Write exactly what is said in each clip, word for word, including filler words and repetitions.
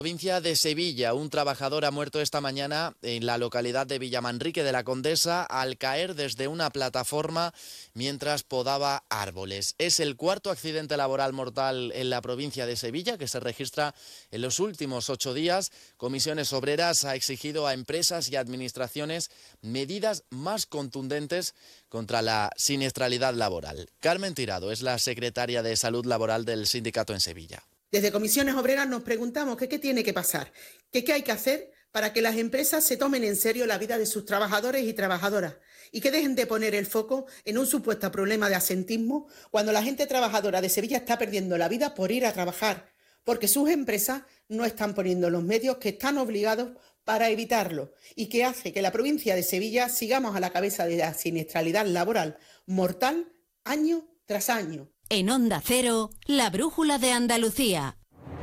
Provincia de Sevilla, un trabajador ha muerto esta mañana en la localidad de Villamanrique de la Condesa al caer desde una plataforma mientras podaba árboles. Es el cuarto accidente laboral mortal en la provincia de Sevilla que se registra en los últimos ocho días. Comisiones Obreras ha exigido a empresas y administraciones medidas más contundentes contra la siniestralidad laboral. Carmen Tirado es la secretaria de Salud Laboral del sindicato en Sevilla. Desde Comisiones Obreras nos preguntamos que qué tiene que pasar, que qué hay que hacer para que las empresas se tomen en serio la vida de sus trabajadores y trabajadoras y que dejen de poner el foco en un supuesto problema de absentismo cuando la gente trabajadora de Sevilla está perdiendo la vida por ir a trabajar, porque sus empresas no están poniendo los medios que están obligados para evitarlo y que hace que la provincia de Sevilla sigamos a la cabeza de la siniestralidad laboral mortal año tras año. En Onda Cero, la brújula de Andalucía.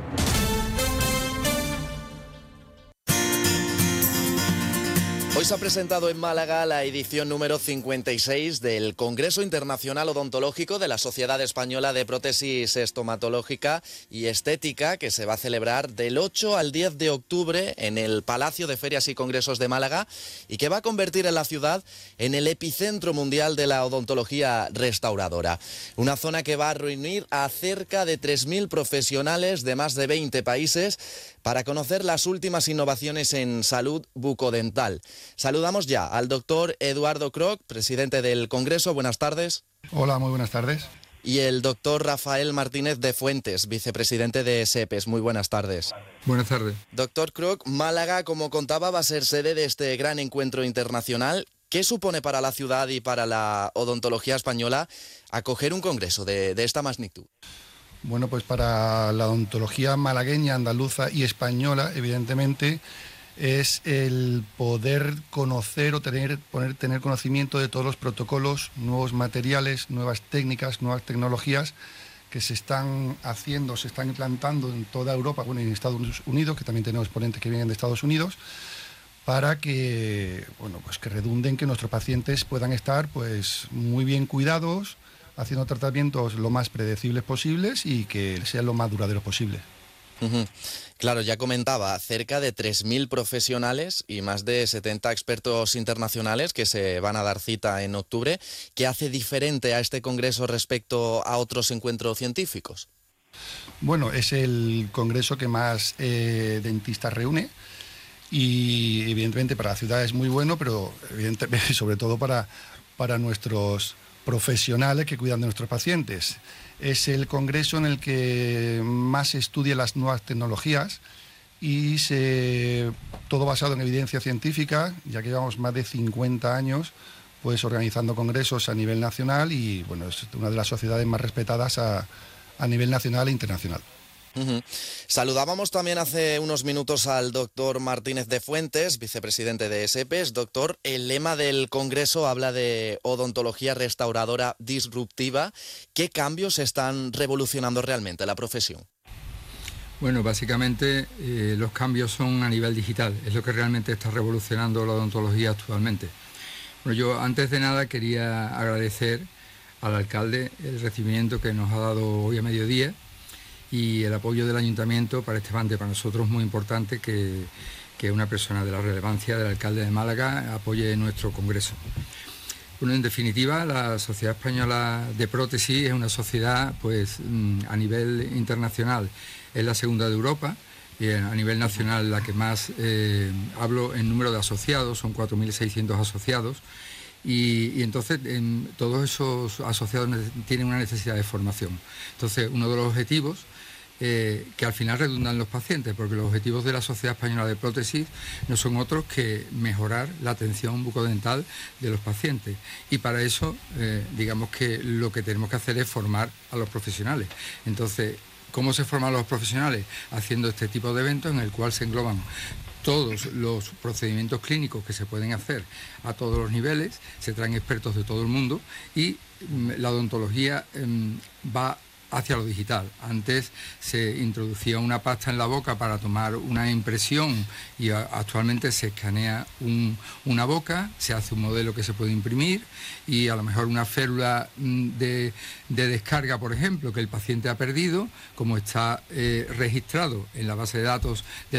Hoy se ha presentado en Málaga la edición número cincuenta y seis del Congreso Internacional Odontológico de la Sociedad Española de Prótesis Estomatológica y Estética, que se va a celebrar del ocho al diez de octubre en el Palacio de Ferias y Congresos de Málaga y que va a convertir a la ciudad en el epicentro mundial de la odontología restauradora. Una zona que va a reunir a cerca de tres mil profesionales de más de veinte países para conocer las últimas innovaciones en salud bucodental. Saludamos ya al doctor Eduardo Kroc, presidente del Congreso. Buenas tardes. Hola, muy buenas tardes. Y el doctor Rafael Martínez de Fuentes, vicepresidente de SEPES. Muy buenas tardes. Buenas tardes. Doctor Kroc, Málaga, como contaba, va a ser sede de este gran encuentro internacional. ¿Qué supone para la ciudad y para la odontología española acoger un congreso de, de esta magnitud? Bueno, pues para la odontología malagueña, andaluza y española, evidentemente, es el poder conocer o tener, poner, tener conocimiento de todos los protocolos, nuevos materiales, nuevas técnicas, nuevas tecnologías que se están haciendo, se están implantando en toda Europa, bueno, y en Estados Unidos, que también tenemos ponentes que vienen de Estados Unidos, para que, bueno, pues que redunden que nuestros pacientes puedan estar pues muy bien cuidados, haciendo tratamientos lo más predecibles posibles y que sean lo más duraderos posible. Uh-huh. Claro, ya comentaba, cerca de tres mil profesionales y más de setenta expertos internacionales que se van a dar cita en octubre. ¿Qué hace diferente a este congreso respecto a otros encuentros científicos? Bueno, es el congreso que más eh, dentistas reúne y evidentemente para la ciudad es muy bueno, pero evidentemente sobre todo para, para nuestros profesionales que cuidan de nuestros pacientes. Es el congreso en el que más se estudia las nuevas tecnologías y se, todo basado en evidencia científica, ya que llevamos más de cincuenta años pues organizando congresos a nivel nacional y bueno, es una de las sociedades más respetadas a, a nivel nacional e internacional. Uh-huh. Saludábamos también hace unos minutos al doctor Martínez de Fuentes, vicepresidente de SEPES. Doctor, el lema del Congreso habla de odontología restauradora disruptiva. ¿Qué cambios están revolucionando realmente la profesión? Bueno, básicamente eh, los cambios son a nivel digital, es lo que realmente está revolucionando la odontología actualmente. Bueno, yo antes de nada quería agradecer al alcalde el recibimiento que nos ha dado hoy a mediodía y el apoyo del ayuntamiento para este evento. Para nosotros es muy importante que, que una persona de la relevancia del alcalde de Málaga apoye nuestro congreso. Bueno, en definitiva, la Sociedad Española de Prótesis es una sociedad pues, a nivel internacional, es la segunda de Europa, y a nivel nacional la que más, eh, hablo en número de asociados, son cuatro mil seiscientos asociados, Y, y entonces en, todos esos asociados tienen una necesidad de formación. Entonces, uno de los objetivos, eh, que al final redundan en los pacientes, porque los objetivos de la Sociedad Española de Prótesis no son otros que mejorar la atención bucodental de los pacientes. Y para eso, eh, digamos que lo que tenemos que hacer es formar a los profesionales. Entonces, ¿cómo se forman los profesionales? Haciendo este tipo de eventos en el cual se engloban todos los procedimientos clínicos que se pueden hacer a todos los niveles, se traen expertos de todo el mundo y la odontología eh, va hacia lo digital. Antes se introducía una pasta en la boca para tomar una impresión y a, actualmente se escanea un, una boca, se hace un modelo que se puede imprimir y a lo mejor una férula de, de descarga, por ejemplo, que el paciente ha perdido, como está eh, registrado en la base de datos de